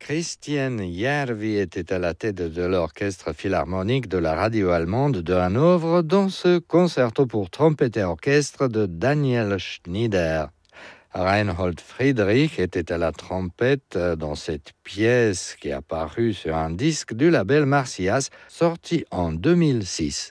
Christian Järvi était à la tête de l'orchestre philharmonique de la radio allemande de Hanovre dans ce concerto pour trompette et orchestre de Daniel Schnyder. Reinhold Friedrich était à la trompette dans cette pièce qui est apparue sur un disque du label Marsyas, sorti en 2006.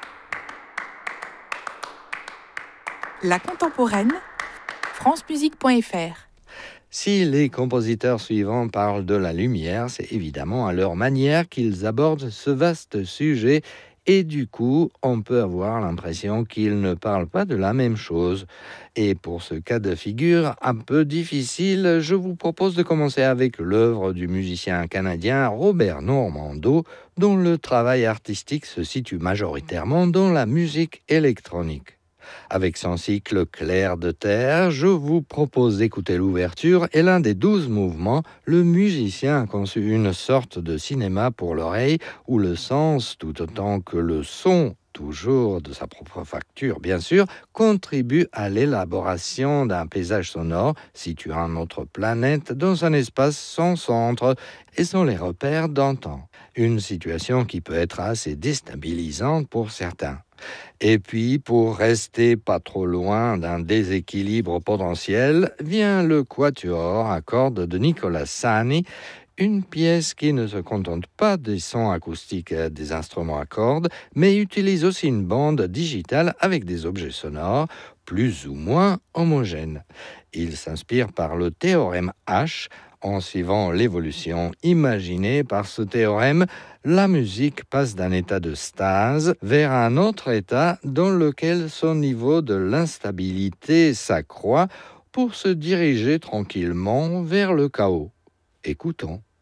La contemporaine, francemusique.fr. Si les compositeurs suivants parlent de la lumière, c'est évidemment à leur manière qu'ils abordent ce vaste sujet et du coup, on peut avoir l'impression qu'ils ne parlent pas de la même chose. Et pour ce cas de figure un peu difficile, je vous propose de commencer avec l'œuvre du musicien canadien Robert Normando, dont le travail artistique se situe majoritairement dans la musique électronique. Avec son cycle Clair de terre, je vous propose d'écouter l'ouverture et l'un des 12 mouvements. Le musicien a conçu une sorte de cinéma pour l'oreille où le sens, tout autant que le son, toujours de sa propre facture bien sûr, contribue à l'élaboration d'un paysage sonore situant notre planète dans un espace sans centre et sans les repères d'antan. Une situation qui peut être assez déstabilisante pour certains. Et puis, pour rester pas trop loin d'un déséquilibre potentiel, vient le quatuor à cordes de Nicolas Sani, une pièce qui ne se contente pas des sons acoustiques des instruments à cordes, mais utilise aussi une bande digitale avec des objets sonores plus ou moins homogènes. Il s'inspire par le théorème H. En suivant l'évolution imaginée par ce théorème, la musique passe d'un état de stase vers un autre état dans lequel son niveau de l'instabilité s'accroît pour se diriger tranquillement vers le chaos. Écoutons.